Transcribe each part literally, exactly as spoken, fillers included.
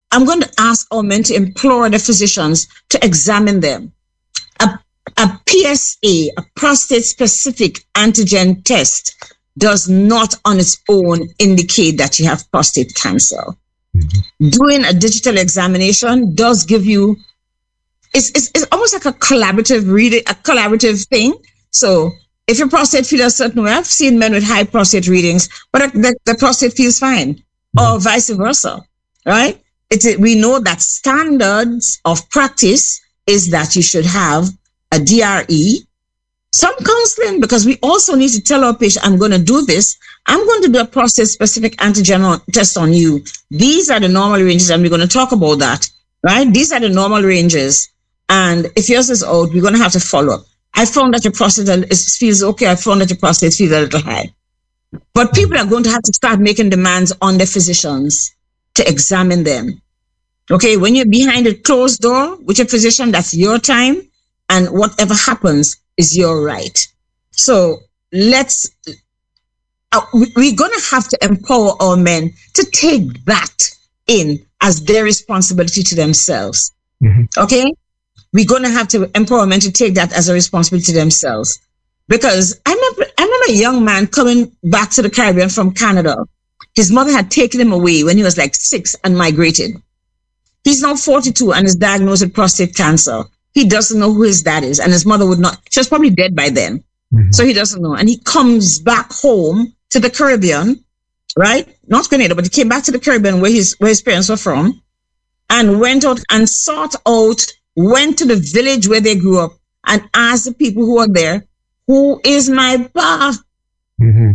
I'm going to ask our men to implore the physicians to examine them. A, a P S A, a prostate-specific antigen test, does not on its own indicate that you have prostate cancer. Mm-hmm. Doing a digital examination does give you, it's, it's, it's almost like a collaborative reading, a collaborative thing. So if your prostate feels a certain way, I've seen men with high prostate readings, but the, the prostate feels fine, mm-hmm. or vice versa, right? It's, we know that standards of practice is that you should have a D R E, some counseling, because we also need to tell our patient, I'm going to do this. I'm going to do a prostate-specific antigen test on you. These are the normal ranges, and we're going to talk about that, right? These are the normal ranges. And if yours is out, we're going to have to follow up. I found that your prostate is, feels okay. I found that your prostate feels a little high. But people are going to have to start making demands on their physicians to examine them. Okay, when you're behind a closed door with your physician, that's your time, and whatever happens is your right. So let's, uh, we're going to have to empower our men to take that in as their responsibility to themselves. Mm-hmm. Okay? We're going to have to empower men to take that as a responsibility to themselves. Because I remember, I remember a young man coming back to the Caribbean from Canada. His mother had taken him away when he was like six and migrated. He's now forty-two and is diagnosed with prostate cancer. He doesn't know who his dad is, and his mother would not. She was probably dead by then. Mm-hmm. So he doesn't know. And he comes back home to the Caribbean, right? Not Grenada, but he came back to the Caribbean where his, where his parents were from, and went out and sought out, went to the village where they grew up and asked the people who were there, who is my pa? Mm-hmm.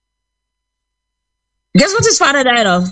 Guess what his father died of?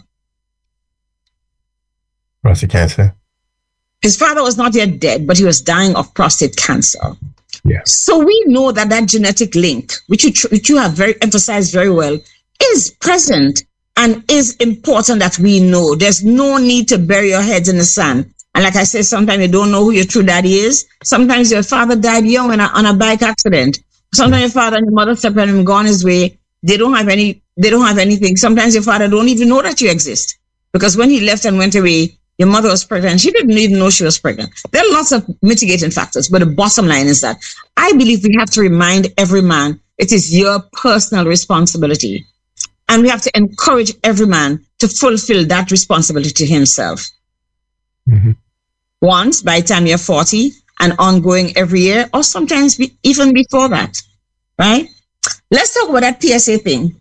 Prostate cancer. His father was not yet dead, but he was dying of prostate cancer. Yeah. So we know that that genetic link, which you, tr- which you have very emphasized very well, is present and is important that we know. There's no need to bury your heads in the sand. And like I said, sometimes you don't know who your true daddy is. Sometimes your father died young in a, on a bike accident. Sometimes your father and your mother separated him, gone his way. They don't have any, they don't have anything. Sometimes your father don't even know that you exist. Because when he left and went away, your mother was pregnant. She didn't even know she was pregnant. There are lots of mitigating factors, but the bottom line is that I believe we have to remind every man it is your personal responsibility. And we have to encourage every man to fulfill that responsibility to himself. Mm-hmm. Once, by the time you're forty, and ongoing every year, or sometimes be, even before that, right? Let's talk about that P S A thing.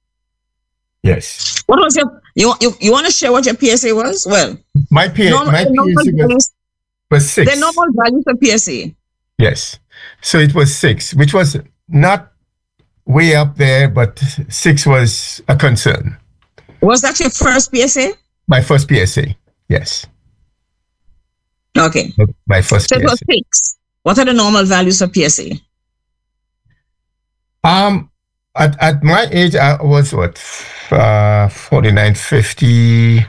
Yes. What was your, you, you, you want to share what your P S A was? Well, my, P- normal, my P S A was, was six. The normal value for P S A. Yes. So it was six, which was not way up there, but six was a concern. Was that your first P S A? My first P S A, yes. Okay. My first so P S A. It was six. What are the normal values for P S A? Um, at, at my age, I was what, uh, forty-nine, fifty.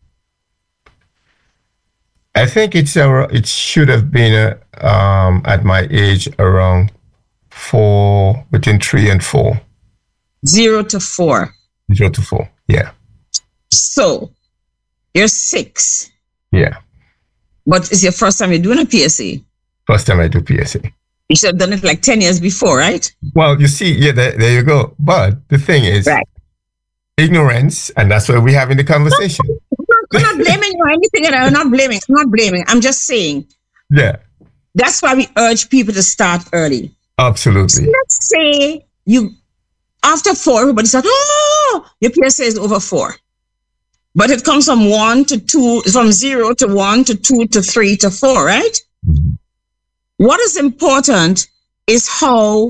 I think it's a, it should have been a, um, at my age around four, between three and four. Zero to four. Zero to four, yeah. So, you're six. Yeah. But it's your first time you're doing a P S A. First time I do P S A. You should have done it like ten years before, right? Well, you see, yeah, there, there you go. But the thing is, right. Ignorance, and that's what we're having the conversation. I'm not, I'm not blaming you or anything. I'm not blaming. I'm not blaming. I'm just saying. Yeah. That's why we urge people to start early. Absolutely. So let's say you, after four, everybody said, oh, your P S A is over four. But it comes from one to two, from zero to one to two to three to four, right? Mm-hmm. What is important is how,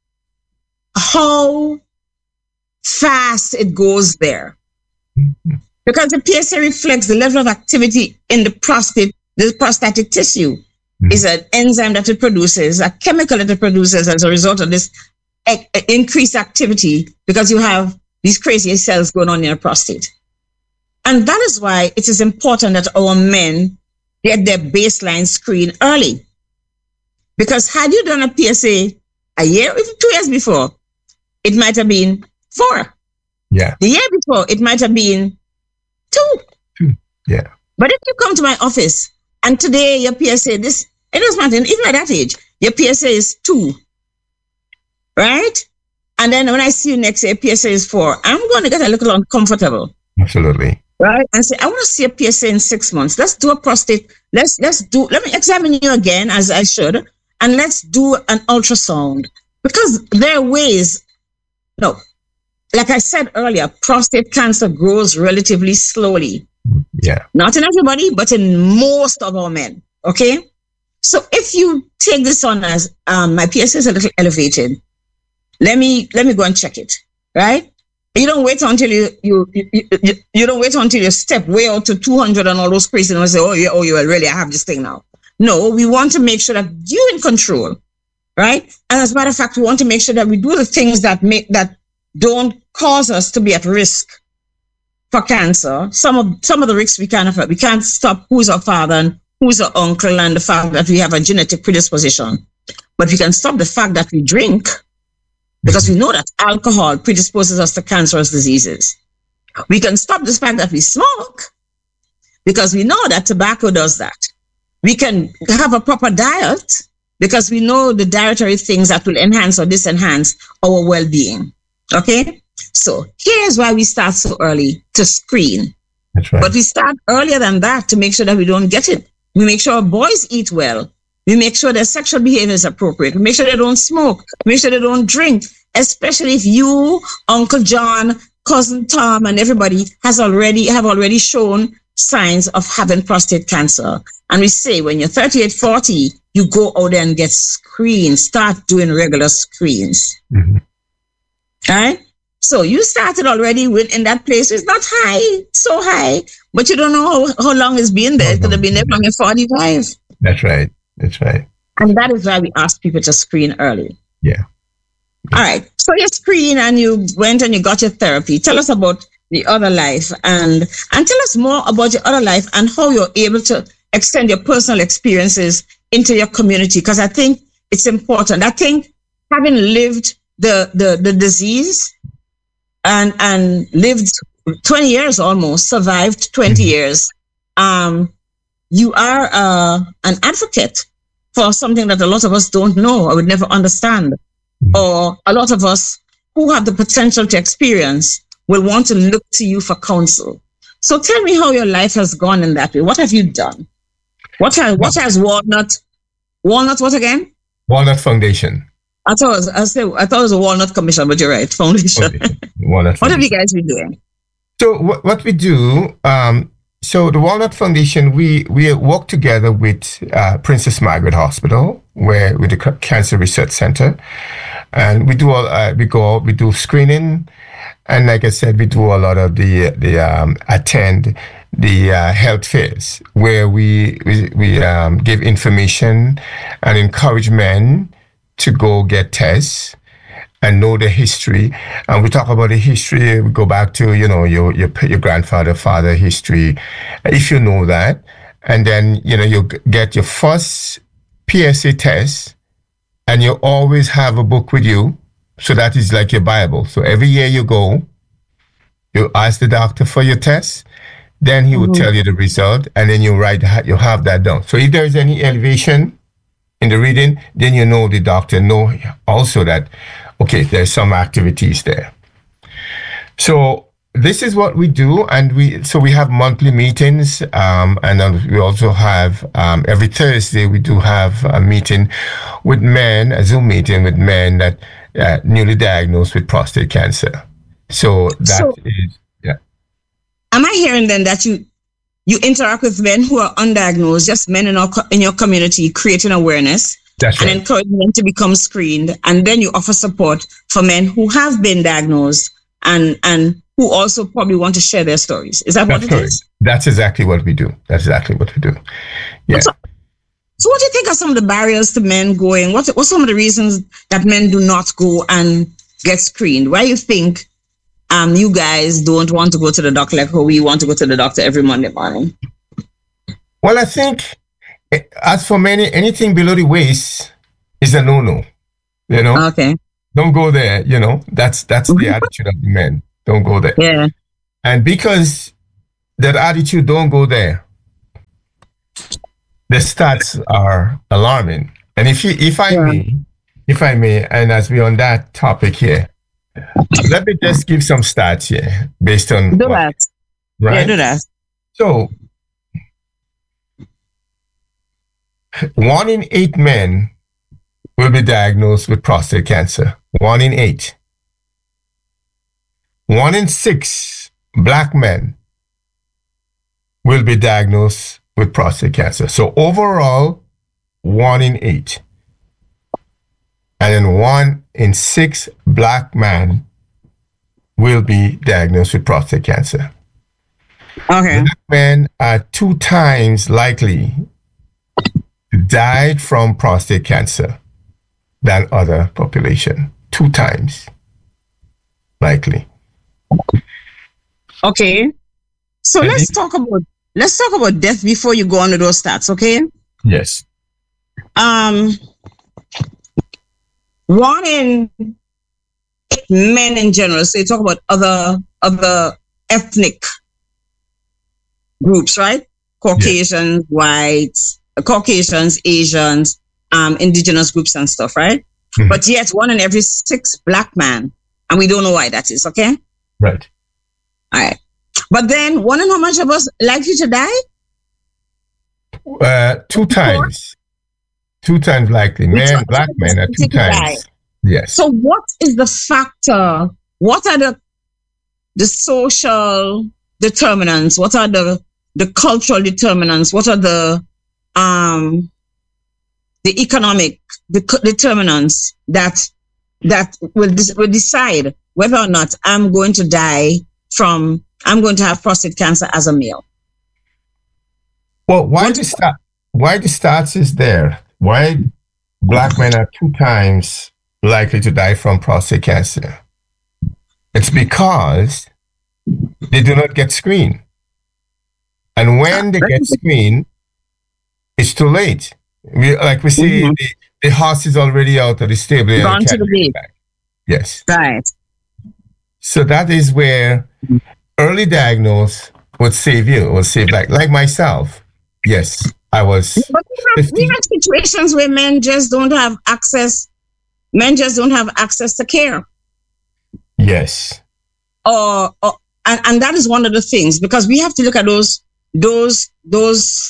how fast it goes there. Mm-hmm. Because the P S A reflects the level of activity in the prostate, the prostatic tissue. Mm-hmm. Is an enzyme that it produces, a chemical that it produces as a result of this e- increased activity, because you have these crazy cells going on in your prostate. And that is why it is important that our men get their baseline screen early. Because had you done a P S A a year, even two years before, it might have been four. Yeah. The year before, it might have been two. Two. Yeah. But if you come to my office and today your P S A, this, it doesn't matter, even at that age, your P S A is two, right? And then when I see you next year, P S A is four, I'm going to get a little uncomfortable. Absolutely. Right? And say, I want to see a P S A in six months. Let's do a prostate. Let's, let's do, let me examine you again as I should. And let's do an ultrasound. Because there are ways, no, like I said earlier, prostate cancer grows relatively slowly. Yeah. Not in everybody, but in most of our men. Okay? So if you take this on as um, my P S A is a little elevated, let me let me go and check it. Right? You don't wait until you you you, you, you don't wait until you step way out to two hundred and all those crazy and say, oh yeah, oh yeah, really, I have this thing now. No, we want to make sure that you're in control, right? And as a matter of fact, we want to make sure that we do the things that make that don't cause us to be at risk for cancer. Some of some of the risks we can't afford. We can't stop who's our father and who's our uncle and the fact that we have a genetic predisposition. But we can stop the fact that we drink, because we know that alcohol predisposes us to cancerous diseases. We can stop the fact that we smoke, because we know that tobacco does that. We can have a proper diet, because we know the dietary things that will enhance or disenhance our well-being. Okay? So here's why we start so early, to screen. That's right. But we start earlier than that to make sure that we don't get it. We make sure our boys eat well. We make sure their sexual behavior is appropriate. We make sure they don't smoke. We make sure they don't drink, especially if you, Uncle John, Cousin Tom, and everybody has already have already shown signs of having prostate cancer. And we say when you're thirty-eight, forty, you go out there and get screened. Start doing regular screens. Mm-hmm. All right? So you started already with in that place. It's not high, so high, but you don't know how, how long it's been there. It could have been there from your forty-five. That's right. That's right. And that is why we ask people to screen early. Yeah. All right. So you screen and you went and you got your therapy. Tell us about the other life and and tell us more about your other life and how you're able to extend your personal experiences into your community. Because I think it's important. I think having lived the the, the disease and and lived twenty years almost, survived twenty mm-hmm. years, um, you are uh, an advocate for something that a lot of us don't know or would never understand. Mm-hmm. Or a lot of us who have the potential to experience will want to look to you for counsel. So tell me how your life has gone in that way. What have you done? What has, what has Walnut, Walnut what again? Walnut Foundation. I thought it was, I, said, I thought it was a Walnut Commission, but you're right, Foundation. Okay. Walnut Foundation. What have you guys been doing? So what, what we do, um, so the Walnut Foundation, we, we work together with uh, Princess Margaret Hospital, where with the Cancer Research Center. And we do all, uh, we go out, we do screening. And like I said, we do a lot of the, the um, attend the uh, health fairs where we, we, we um, give information and encourage men to go get tests and know the history. And we talk about the history. We go back to, you know, your, your, your grandfather, father history, if you know that. And then, you know, you get your first P S A test and you always have a book with you. So that is like your Bible. So every year you go, you ask the doctor for your test, then he mm-hmm. will tell you the result, and then you write, you have that down. So if there is any elevation in the reading, then you know the doctor know also that, okay, there's some activities there. So this is what we do, and we so we have monthly meetings, um, and then we also have um, every Thursday we do have a meeting with men, a Zoom meeting with men that uh, newly diagnosed with prostate cancer. So that so, is yeah. Am I hearing then that you you interact with men who are undiagnosed, just men in our in your community, creating awareness? That's and right. encouraging them to become screened, and then you offer support for men who have been diagnosed and and who also probably want to share their stories. Is that That's what it correct. is? That's exactly what we do. That's exactly what we do. Yeah. So, so what do you think are some of the barriers to men going? What what's some of the reasons that men do not go and get screened? Why do you think um you guys don't want to go to the doctor like how we want to go to the doctor every Monday morning? Well, I think as for many, anything below the waist is a no-no. You know? Okay. Don't go there, you know. That's that's the attitude of the men. Don't go there. Yeah. And because that attitude, don't go there, the stats are alarming. And if you, if I Yeah. may, if I may, and as we're on that topic here, let me just give some stats here based on Do what, that. right? Yeah, do that. So, one in eight men will be diagnosed with prostate cancer. One in eight. One in six black men will be diagnosed with prostate cancer. So overall, one in eight. And then one in six black men will be diagnosed with prostate cancer. Okay. Black men are two times likely to die from prostate cancer than other population. Two times likely. Okay. So And let's if- talk about let's talk about death before you go on to those stats, okay? Yes. Um one in eight men in general, so you talk about other other ethnic groups, right? Caucasians, whites, Caucasians, Asians, um, indigenous groups and stuff, right? Mhm. But yet one in every six black man, and we don't know why that is, okay? Right. All right. But then one in how much of us likely to die? Uh, two times. Two times likely. Which Men, one- black men are two Take a die. times. Yes. So what is the factor? What are the the social determinants? What are the the cultural determinants? What are the um the economic the determinants that that will will decide whether or not I'm going to die from I'm going to have prostate cancer as a male? Well, why What- the stat? Why the stats is there? Why black men are two times likely to die from prostate cancer? It's because they do not get screened, and when they get screened, it's too late. We like we see Mhm. the, the horse is already out of the stable. and Gone they to can't the bring it gate. back. Yes. Right. So that is where early diagnose would save you, would save like like myself. Yes, I was. But we have, we have situations where men just don't have access. Men just don't have access to care, Yes. or, or and, and that is one of the things, because we have to look at those those those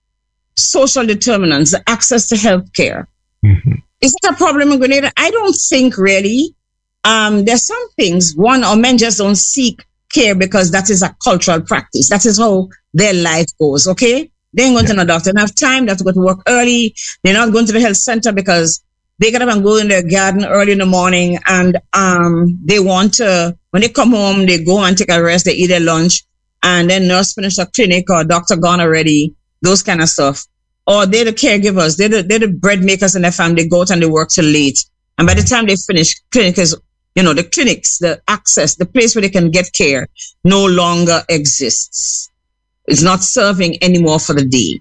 social determinants, the access to health care. Mhm. Is it a problem in Grenada? I don't think really. Um, there's some things, one, or men just don't seek care because that is a cultural practice. That is how their life goes, okay? They ain't going to no doctor. They don't have time. They have to go to work early. They're not going to the health center because they get up and go in their garden early in the morning, and um, they want to, when they come home, they go and take a rest, they eat their lunch, and then nurse finish a clinic or doctor gone already, those kind of stuff. Or they're the caregivers, they're the, they're the bread makers in their family. They go out and they work till late. And by the time they finish, clinic is, you know, the clinics, the access, the place where they can get care no longer exists. It's not serving anymore for the day.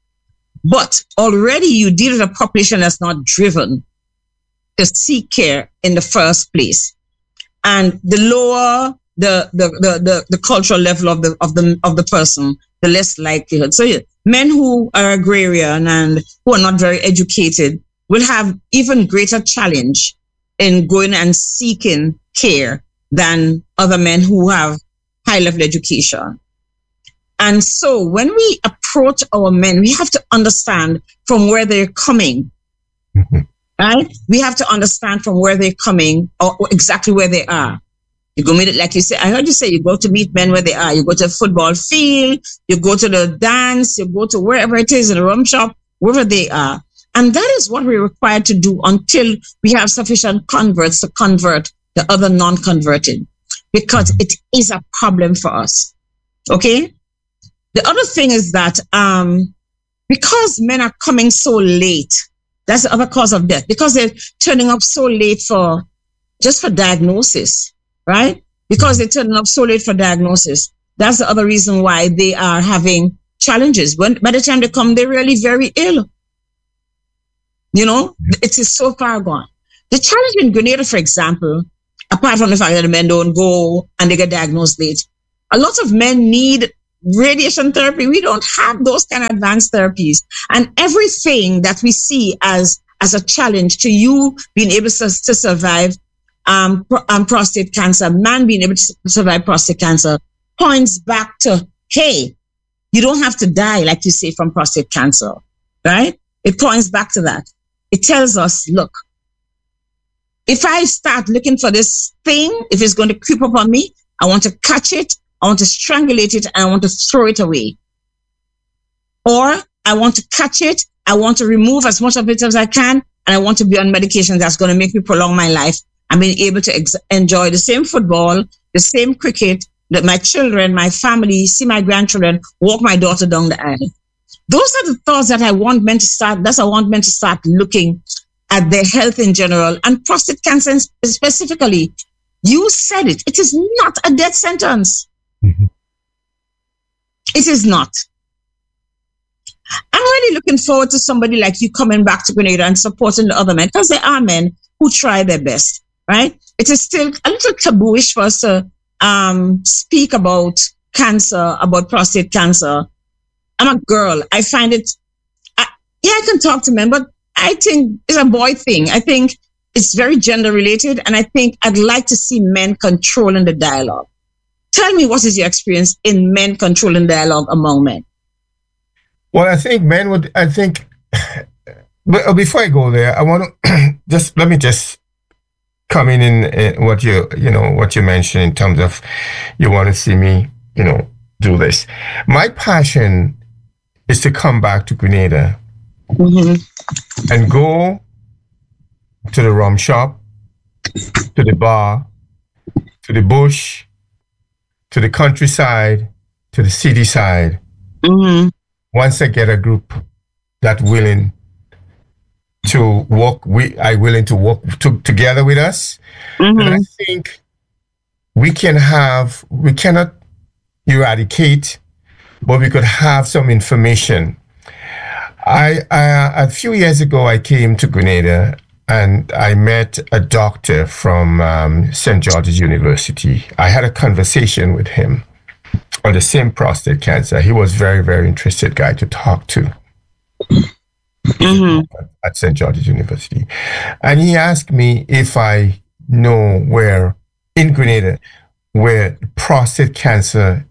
But already you deal with a population that's not driven to seek care in the first place. And the lower the the, the, the, the cultural level of the of the of the person, the less likelihood. So yeah, men who are agrarian and who are not very educated will have even greater challenge in going and seeking care than other men who have high level education. And so when we approach our men, we have to understand from where they're coming, Mhm. right? We have to understand from where they're coming, or or exactly where they are. You go meet it, like you say, I heard you say you go to meet men where they are. You go to a football field, you go to the dance, you go to wherever it is, in a rum shop, wherever they are. And that is what we're required to do until we have sufficient converts to convert the other non-converted, because it is a problem for us. Okay? The other thing is that um, because men are coming so late, that's the other cause of death, because they're turning up so late for just for diagnosis, right? Because they're turning up so late for diagnosis. That's the other reason why they are having challenges. When by the time they come, they're really very ill. You know, it is so far gone. The challenge in Grenada, for example, apart from the fact that the men don't go and they get diagnosed late, a lot of men need radiation therapy. We don't have those kind of advanced therapies. And everything that we see as, as a challenge to you being able to, to survive um, pro, um, prostate cancer, man being able to survive prostate cancer, points back to, hey, you don't have to die, like you say, from prostate cancer, right? It points back to that. It tells us, look, if I start looking for this thing, if it's going to creep up on me, I want to catch it, I want to strangulate it, and I want to throw it away. Or I want to catch it, I want to remove as much of it as I can, and I want to be on medication that's going to make me prolong my life and be able to ex- enjoy the same football, the same cricket, that my children, my family, see my grandchildren, walk my daughter down the aisle. Those are the thoughts that I want men to start, that's I want men to start looking at their health in general and prostate cancer specifically. You said it. It is not a death sentence. Mm-hmm. It is not. I'm really looking forward to somebody like you coming back to Grenada and supporting the other men, because there are men who try their best, right? It is still a little tabooish for us to um, speak about cancer, about prostate cancer. I'm a girl. I find it, I, yeah, I can talk to men, but I think it's a boy thing. I think it's very gender related, and I think I'd like to see men controlling the dialogue. Tell me, what is your experience in men controlling dialogue among men? Well, I think men would, I think, but before I go there, I want to just, let me just come in in uh, what you, you know, what you mentioned in terms of you want to see me, you know, do this. My passion is to come back to Grenada mm-hmm. and go to the rum shop, to the bar, to the bush, to the countryside, to the city side. Mm-hmm. Once I get a group that willing to work, we are willing to work to, together with us, mm-hmm. then I think we can have, we cannot eradicate, but we could have some information. I, I a few years ago, I came to Grenada and I met a doctor from um, Saint George's University. I had a conversation with him on the same prostate cancer. He was very, very interested guy to talk to mm-hmm. at Saint George's University. And he asked me if I know where, in Grenada, where prostate cancer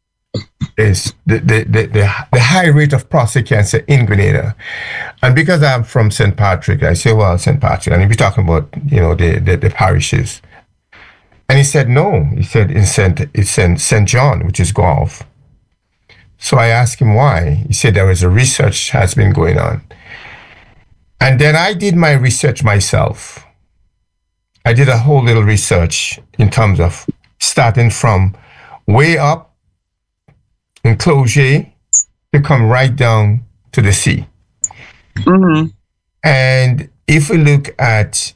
is, the, the, the, the, the high rate of prostate cancer in Grenada. And because I'm from Saint Patrick, I say, well, Saint Patrick, and he'll be talking about, you know, the, the, the parishes. And he said, no, he said in Saint, it's in Saint John, which is Guelph. So I asked him why. He said there was a research has been going on. And then I did my research myself. I did a whole little research in terms of starting from way up in Clogier to come right down to the sea. Mm-hmm. And if we look at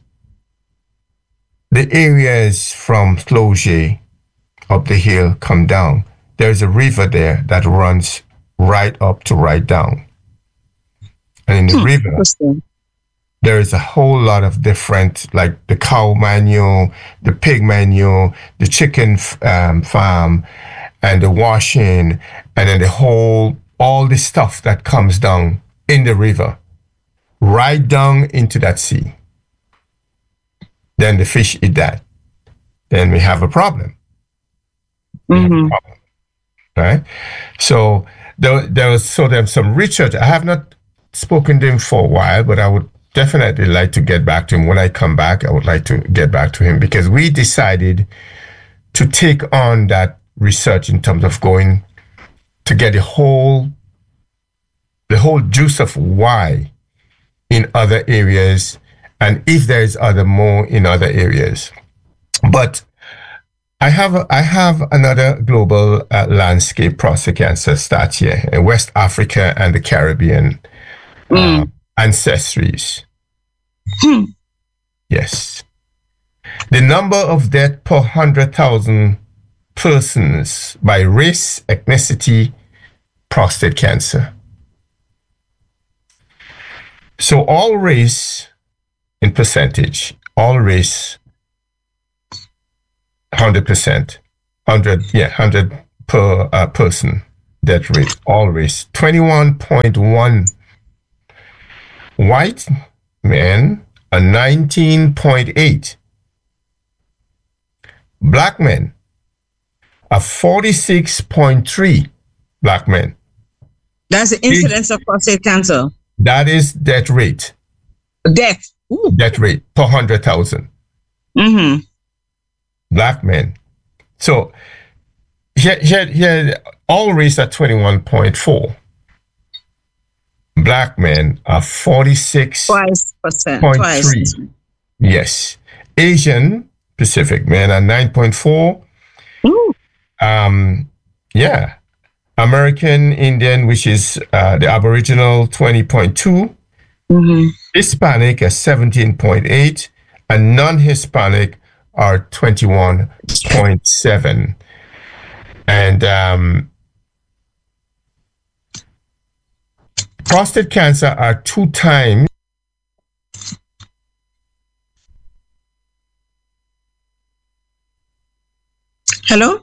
the areas from Clogier up the hill, come down, there's a river there that runs right up to right down. And in the hmm, river, there is a whole lot of different, like the cow manure, the pig manure, the chicken um, farm, and the washing, and then the whole, all the stuff that comes down in the river, right down into that sea. Then the fish eat that. Then we have a problem. We mm-hmm. have a problem. Right? So there, there was so there's some research. I have not spoken to him for a while, but I would definitely like to get back to him. When I come back, I would like to get back to him, because we decided to take on that research in terms of going to get the whole the whole juice of why in other areas, and if there is other more in other areas. But I have a, I have another global uh, landscape prostate cancer stat here in West Africa and the Caribbean mm. uh, ancestries. Hmm. Yes. The number of deaths per one hundred thousand persons by race, ethnicity, prostate cancer. So all race in percentage, all race, one hundred percent, one hundred, yeah, one hundred per uh, person death rate, all race, twenty-one point one. White men, a nineteen point eight. Black men, a forty-six point three. Black men. That's the incidence of prostate cancer. That is death rate. Death. Ooh. Death rate per one hundred thousand. Mm-hmm. Black men. So here, here, here, all race at twenty-one point four. Black men are forty-six point three. Yes. Asian Pacific men are nine point four. Um, yeah. American Indian, which is uh, the Aboriginal, twenty point two. Mm-hmm. Hispanic are seventeen point eight. And non-Hispanic are twenty-one point seven. And um, prostate cancer are two times. Hello?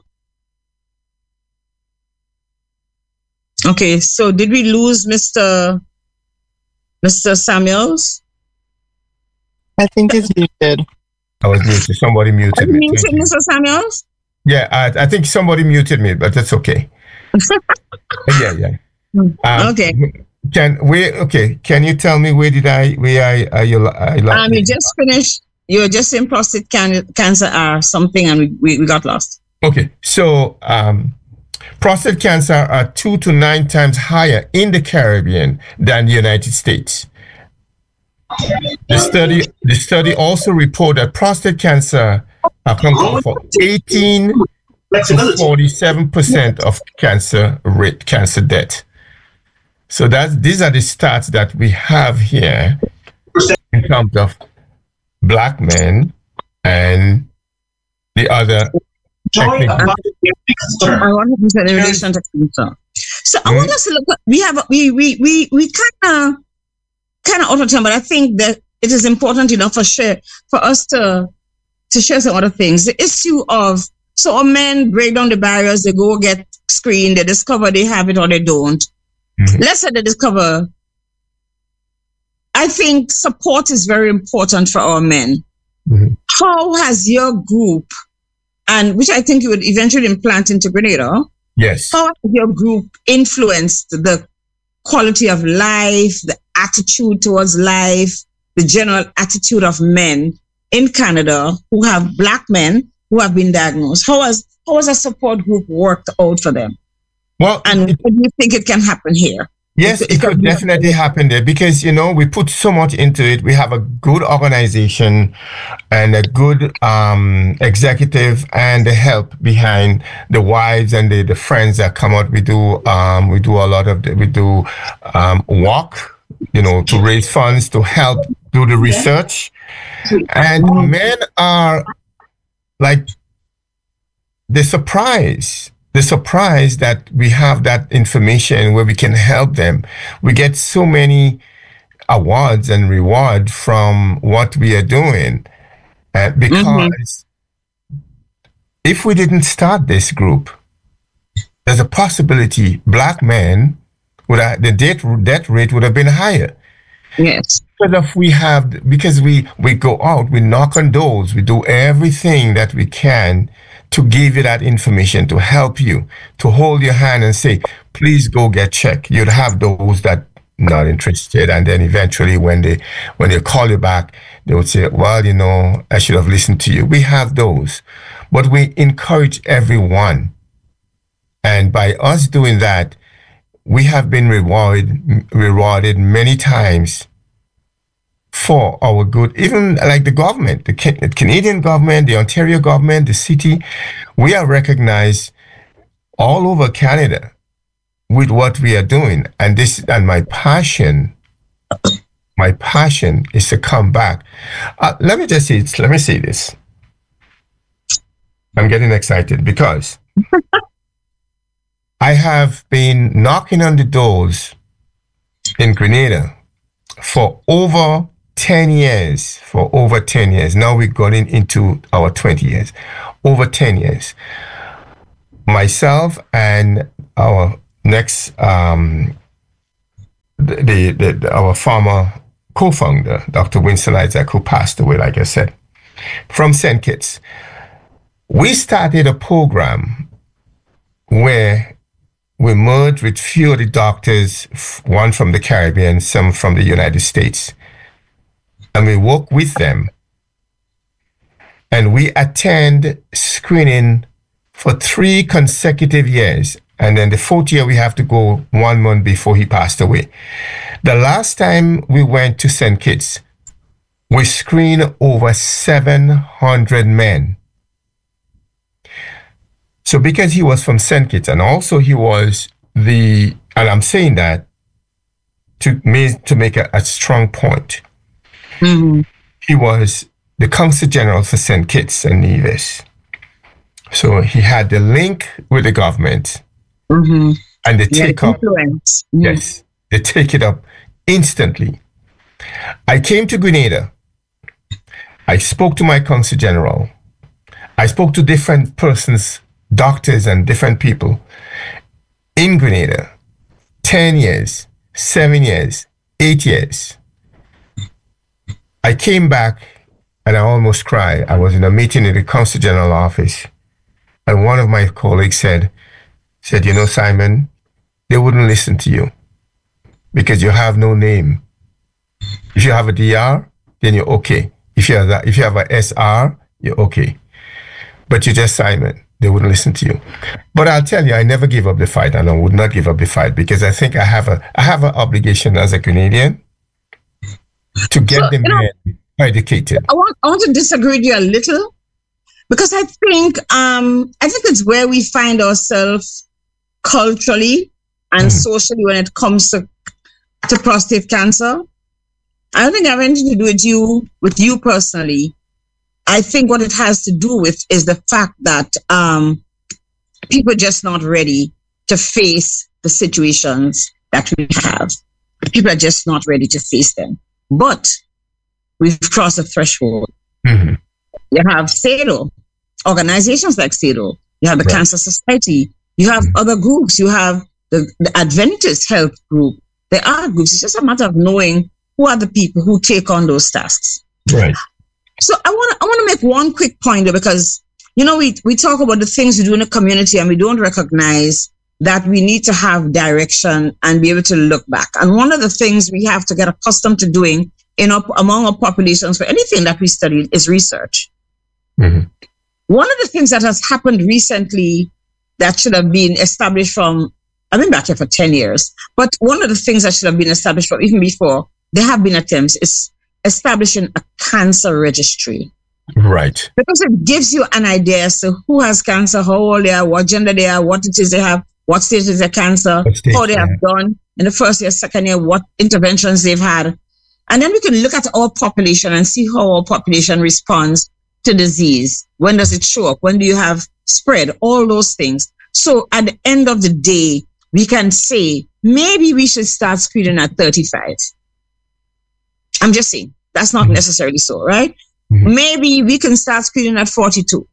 Okay, so did we lose Mister Mister Samuels? I think it's muted. I was muted. Somebody muted me. Muted, Mister Samuels? Yeah, I, I think somebody muted me, but that's okay. yeah, yeah. Um, okay. Can we? Okay. Can you tell me where did I? Where I? I, you, I um, you just finished. You were just in prostate can, cancer or something, and we, we, we got lost. Okay. So, um, prostate cancer are two to nine times higher in the Caribbean than the United States. The study, the study also reported that prostate cancer accounts for eighteen to forty-seven percent of cancer rate, cancer death. So that's these are the stats that we have here in terms of Black men and the other. I want to in relation to cancer. So I want us to look. We have we we we we kind of kind of out of time, but I think that it is important, you know, for sure for us to to share some other things. The issue of so our men break down the barriers, they go get screened, they discover they have it or they don't. Mm-hmm. Let's say they discover. I think support is very important for our men. Mm-hmm. How has your group, and which I think you would eventually implant into Grenada, yes, how has your group influenced the quality of life, the attitude towards life, the general attitude of men in Canada who have Black men who have been diagnosed? How has how has a support group worked out for them? Well, and it, what do you think it can happen here? Yes, it, it could definitely happen there because, you know, we put so much into it. We have a good organization and a good um, executive and the help behind the wives and the, the friends that come out. We do um, we do a lot of the, we do um, walk, you know, to raise funds to help do the research. And men are like they're surprised. They're surprised that we have that information where we can help them. We get so many awards and reward from what we are doing. Uh, because mm-hmm. if we didn't start this group, there's a possibility Black men would have, the death, death rate would have been higher. Yes. Because if we have, because we, we go out, we knock on doors, we do everything that we can to give you that information, to help you, to hold your hand and say, please go get checked. You'd have those that not interested. And then eventually when they when they call you back, they would say, well, you know, I should have listened to you. We have those. But we encourage everyone. And by us doing that, we have been rewarded, rewarded many times for our good, even like the government, the Canadian government, the Ontario government, the city, we are recognized all over Canada with what we are doing. And this, and my passion, my passion is to come back. Uh, let me just say, let me say this. I'm getting excited because I have been knocking on the doors in Grenada for over ten years, for over ten years. Now we're going into our twenty years, over ten years. Myself and our next, um, the, the, the our former co-founder, Doctor Winston Isaac, who passed away, like I said, from Saint Kitts. We started a program where we merged with few of the doctors, one from the Caribbean, some from the United States, and we work with them. And we attend screening for three consecutive years. And then the fourth year, we have to go one month before he passed away. The last time we went to Saint Kitts, we screened over seven hundred men. So because he was from Saint Kitts, and also he was the, and I'm saying that to, to make a, a strong point, mm-hmm. he was the Consul General for Saint Kitts and Nevis. So he had the link with the government, mm-hmm. and they yeah, take up, mm-hmm. yes, they take it up instantly. I came to Grenada. I spoke to my Consul General. I spoke to different persons, doctors and different people in Grenada. ten years, seven years, eight years. I came back and I almost cried. I was in a meeting in the Consul General office, and one of my colleagues said, said, you know, Simon, they wouldn't listen to you because you have no name. If you have a D R, then you're okay. If you have that, if you have a S R, you're okay. But you're just Simon. They wouldn't listen to you. But I'll tell you, I never gave up the fight, and I would not give up the fight because I think I have a I have an obligation as a Canadian to get so, them you know, educated. I want I want to disagree with you a little because I think um I think it's where we find ourselves culturally and mm. socially when it comes to to prostate cancer. I don't think I have anything to do with you with you personally. I think what it has to do with is the fact that um, people are just not ready to face the situations that we have. People are just not ready to face them. But we've crossed a threshold. Mm-hmm. You have SADO, organizations like SADO. You have the right. Cancer Society. You have mm-hmm. other groups. You have the, the Adventist Health Group. There are groups. It's just a matter of knowing who are the people who take on those tasks. Right. So I want to I want to make one quick point though, because, you know, we, we talk about the things we do in the community and we don't recognize that we need to have direction and be able to look back. And one of the things we have to get accustomed to doing in our, among our populations for anything that we study is research. Mm-hmm. One of the things that has happened recently that should have been established from, I've been back here for ten years, but one of the things that should have been established from even before, there have been attempts, is establishing a cancer registry. Right. Because it gives you an idea as to who has cancer, how old they are, what gender they are, what it is they have, what stage is their cancer, how they have done in the first year, second year, what interventions they've had. And then we can look at our population and see how our population responds to disease. When does it show up? When do you have spread? All those things. So at the end of the day, we can say, maybe we should start screening at thirty-five. I'm just saying, that's not mm-hmm. necessarily so, right? Mm-hmm. Maybe we can start screening at forty-two.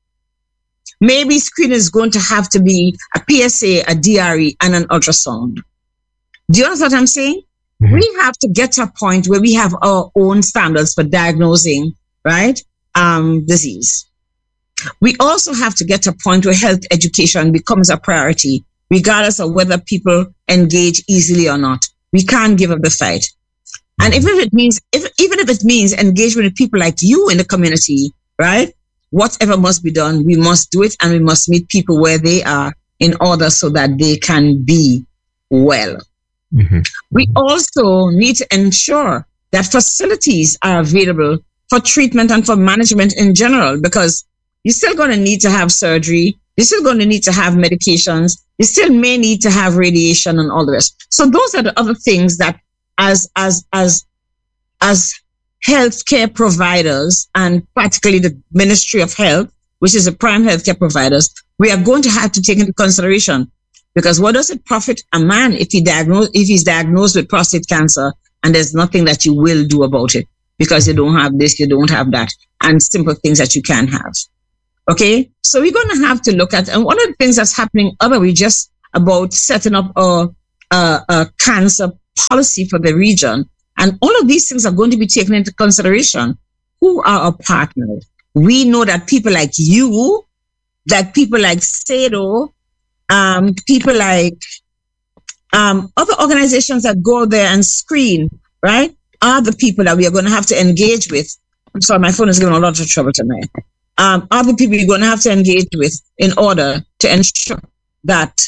Maybe screening is going to have to be a P S A, a D R E, and an ultrasound. Do you understand what I'm saying? Mm-hmm. We have to get to a point where we have our own standards for diagnosing, right, um, disease. We also have to get to a point where health education becomes a priority, regardless of whether people engage easily or not. We can't give up the fight. And even if it means, if, even if it means engagement with people like you in the community, right? Whatever must be done, we must do it, and we must meet people where they are in order so that they can be well. Mm-hmm. We also need to ensure that facilities are available for treatment and for management in general, because you're still going to need to have surgery. You're still going to need to have medications. You still may need to have radiation and all the rest. So those are the other things that as, as, as, as healthcare providers, and particularly the Ministry of Health, which is the prime healthcare providers, we are going to have to take into consideration. Because what does it profit a man if he diagnose, if he's diagnosed with prostate cancer and there's nothing that you will do about it because you don't have this, you don't have that, and simple things that you can have. Okay, so we're going to have to look at, and one of the things that's happening, other we just about setting up a, a, a cancer policy for the region. And all of these things are going to be taken into consideration. Who are our partners? We know that people like you, that people like SADO, um, people like um, other organizations that go there and screen, right, are the people that we are going to have to engage with. I'm sorry, my phone is giving a lot of trouble tonight. Um, are the people you're going to have to engage with in order to ensure that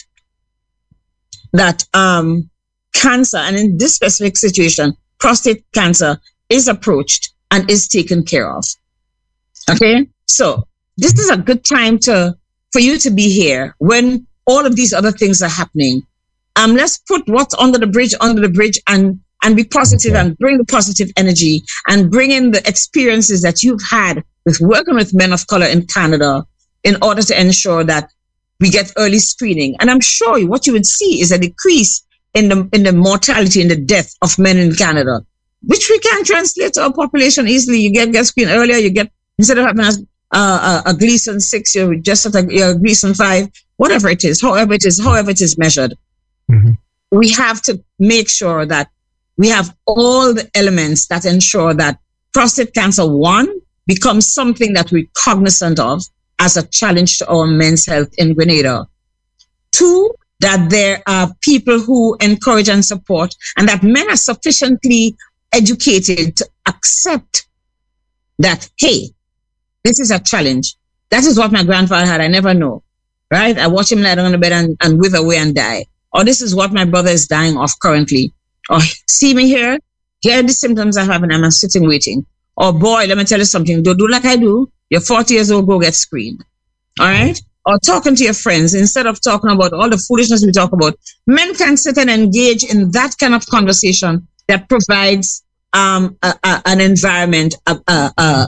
that um, cancer, and in this specific situation, prostate cancer, is approached and is taken care of. Okay, so this is a good time to for you to be here when all of these other things are happening. Um, let's put what's under the bridge under the bridge and and be positive and bring the positive energy and bring in the experiences that you've had with working with men of color in Canada in order to ensure that we get early screening. And I'm sure what you would see is a decrease in the in the mortality and the death of men in Canada, which we can translate to our population easily. You get get screened earlier, you get, instead of having a, a, a Gleason six, you're just at a, a Gleason five, whatever it is, however it is, however it is measured. Mm-hmm. We have to make sure that we have all the elements that ensure that prostate cancer, one, becomes something that we're cognizant of as a challenge to our men's health in Grenada. Two, that there are people who encourage and support, and that men are sufficiently educated to accept that, hey, this is a challenge. That is what my grandfather had. I never know, right? I watch him lie down on the bed and, and wither away and die. Or this is what my brother is dying of currently. Or see me here, here are the symptoms I have and I'm sitting waiting. Or boy, let me tell you something, don't do like I do. You're forty years old, go get screened. All right? Or talking to your friends, instead of talking about all the foolishness we talk about, men can sit and engage in that kind of conversation that provides um, a, a, an environment, a, a, a,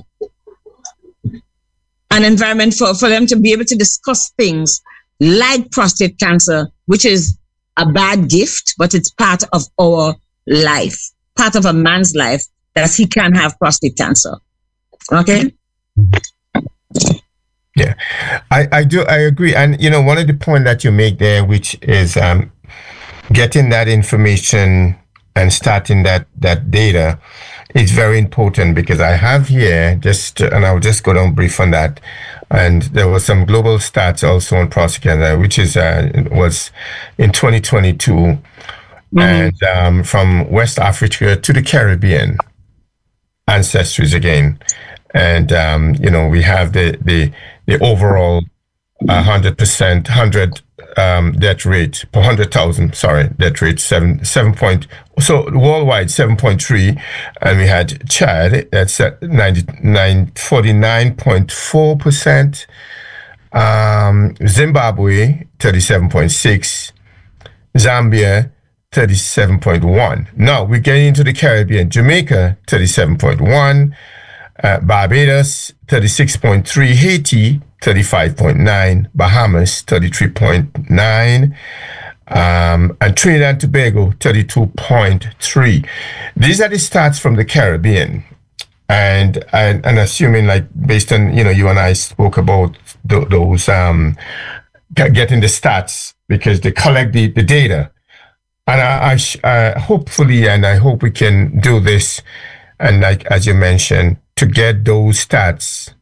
an environment for, for them to be able to discuss things like prostate cancer, which is a bad gift, but it's part of our life, part of a man's life, that he can have prostate cancer. Okay? Yeah, I, I do, I agree. And, you know, one of the points that you make there, which is um, getting that information and starting that, that data is very important, because I have here just, and I'll just go down brief on that. And there was some global stats also on prostate cancer, which is, uh, was in twenty twenty-two, mm-hmm. and um, from West Africa to the Caribbean, ancestries again. And, um, you know, we have the, the, the overall one hundred percent, one hundred um, death rate per one hundred thousand, sorry, death rate, seven, seven point, so worldwide, seven point three. And we had Chad, that's at ninety-nine, forty-nine point four percent. Um, Zimbabwe, thirty-seven point six. Zambia, thirty-seven point one. Now we're getting into the Caribbean. Jamaica, thirty-seven point one. Uh, Barbados, thirty-six point three. Haiti, thirty-five point nine. Bahamas, thirty-three point nine. Um, and Trinidad and Tobago, thirty-two point three. These are the stats from the Caribbean. And, and, and assuming, like, based on, you know, you and I spoke about th- those, um, getting the stats, because they collect the, the data. And I, I uh, hopefully, and I hope we can do this, and like, as you mentioned, to get those stats,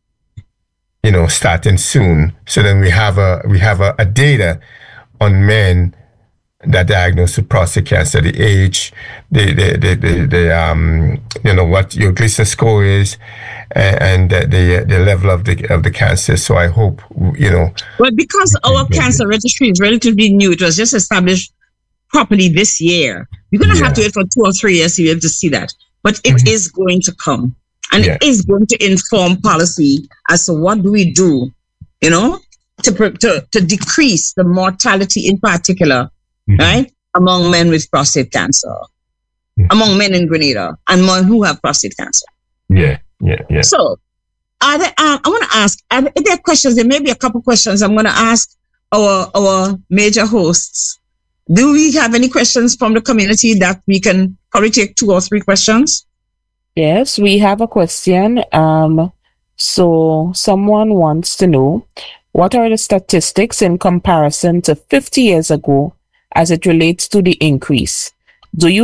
you know, starting soon. So then we have a, we have a, a data on men that are diagnosed with prostate cancer, the age, the, the, the, the, the um, you know, what your Gleason score is, and, and the, the, the level of the, of the cancer. So I hope, you know. Well, because our cancer registry is relatively new, it was just established properly this year. We're going to yeah. have to wait for two or three years to be able to see that. But it mm-hmm. is going to come. And yeah. it is going to inform policy as to what do we do, you know, to to, to decrease the mortality in particular, mm-hmm. right, among men with prostate cancer, mm-hmm. among men in Grenada, and men who have prostate cancer. Yeah, yeah, yeah. So, are there, um, I want to ask, are there, are there questions? There may be a couple questions I'm going to ask our our major hosts. Do we have any questions from the community that we can probably take two or three questions? Yes, we have a question. Um, so someone wants to know, What are the statistics in comparison to fifty years ago as it relates to the increase? Do you